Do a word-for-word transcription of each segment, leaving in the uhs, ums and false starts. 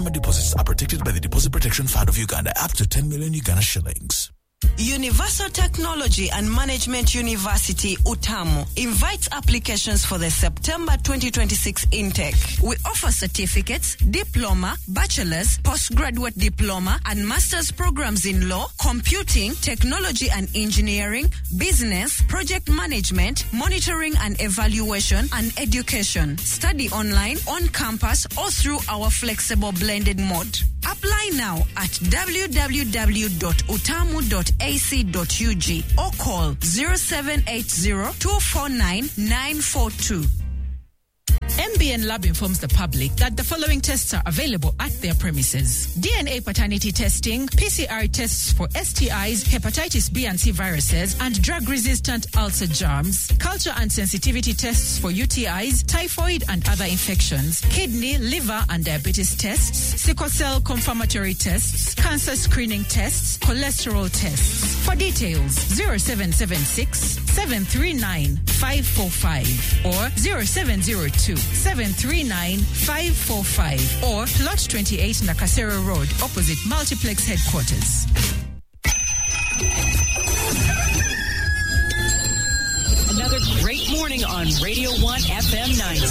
Deposits are protected by the Deposit Protection Fund of Uganda, up to ten million Uganda shillings. Universal Technology and Management University, UTAMU, invites applications for the September twenty twenty-six intake. We offer certificates, diploma, bachelor's, postgraduate diploma, and master's programs in law, computing, technology and engineering, business, project management, monitoring and evaluation, and education. Study online, on campus, or through our flexible blended mode. Apply now at w w w dot utamu dot a c dot u g or call zero seven eight zero, two four nine, nine four two. M B N Lab informs the public that the following tests are available at their premises: D N A paternity testing, P C R tests for S T Is, hepatitis B and C viruses, and drug-resistant ulcer germs, culture and sensitivity tests for U T Is, typhoid and other infections, kidney, liver and diabetes tests, sickle cell confirmatory tests, cancer screening tests, cholesterol tests. For details, zero seven seven six, seven three nine, five four five or zero seven zero two, seven three nine, five four five or Plot twenty-eight Nakasero Road, opposite Multiplex Headquarters. Another great morning on Radio one F M ninety.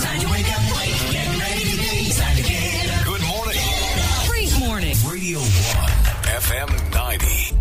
Good morning. Great morning. Radio one F M ninety.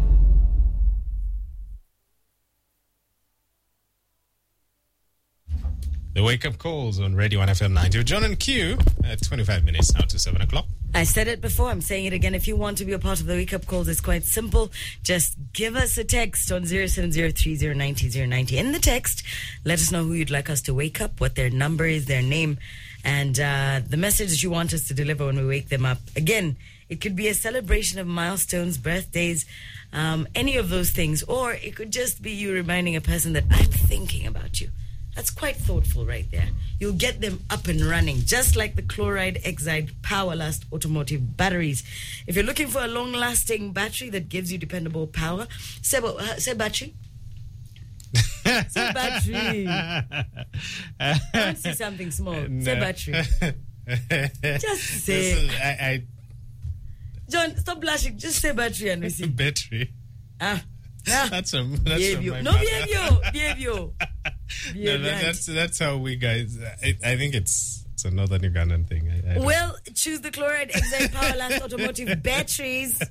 The wake-up calls on Radio one F M ninety with John and Q at twenty-five minutes now to seven o'clock. I said it before, I'm saying it again. If you want to be a part of the wake-up calls, it's quite simple. Just give us a text on zero seven zero three zero nine zero zero nine zero. In the text, let us know who you'd like us to wake up, what their number is, their name, and uh, the message that you want us to deliver when we wake them up. Again, it could be a celebration of milestones, birthdays, um, any of those things. Or it could just be you reminding a person that I'm thinking about you. That's quite thoughtful right there. You'll get them up and running, just like the Chloride Exide PowerLast automotive batteries. If you're looking for a long-lasting battery that gives you dependable power, say, uh, say battery. Say battery. I want to see something small. No. Say battery. Just say. Is, I, I... John, stop blushing. Just say battery and we see. Battery. Ah. Ah. That's a that's behavior. my No mother. behavior. Behavior. No, no, that's that's how we guys. I, I think it's it's a northern Ugandan thing. I, I well, choose the Chloride Exide PowerLast automotive batteries.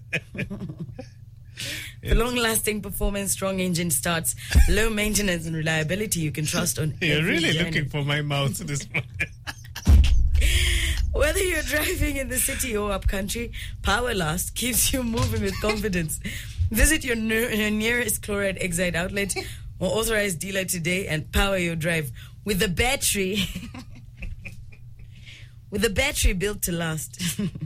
The long-lasting performance, strong engine starts, low maintenance and reliability you can trust on. You're every really journey. looking for my mouth this morning. Whether you're driving in the city or up country, PowerLast keeps you moving with confidence. Visit your, ne- your nearest Chloride Exide outlet or authorized dealer today and power your drive with the battery. With the battery built to last.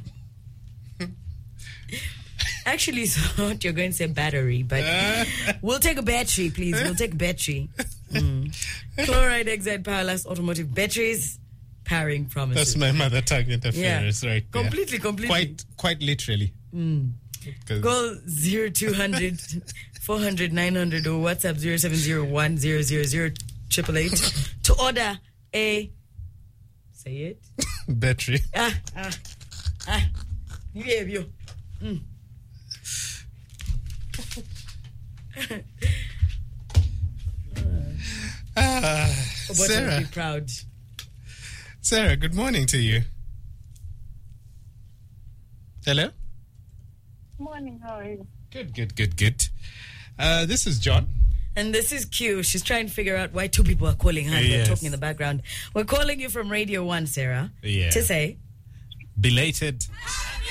Actually, so what you're going to say battery, but we'll take a battery, please. We'll take battery. Mm. Chloride Exide PowerLast automotive batteries, powering promises. That's my mother tongue interference, yeah. right there. Completely, completely. Quite, quite literally. Mm. Call zero two hundred, four hundred, nine hundred or WhatsApp zero seven zero one zero zero zero eight eight eight to order a, say it? Battery. Ah, ah, ah. Yeah, you. Mm. uh, Sarah, be proud. Sarah, good morning to you. Hello? Morning, how are you? Good, good, good, good. Uh, this is John. And this is Q. She's trying to figure out why two people are calling her. Yes. They're talking in the background. We're calling you from Radio one, Sarah. Yeah. To say... Belated